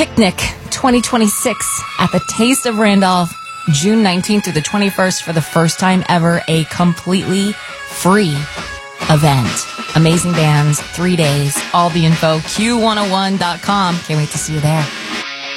Picnic 2026 at the Taste of Randolph, June 19th through the 21st for the first time ever, a completely free event. Amazing bands, 3 days, all the info, Q101.com. Can't wait to see you there.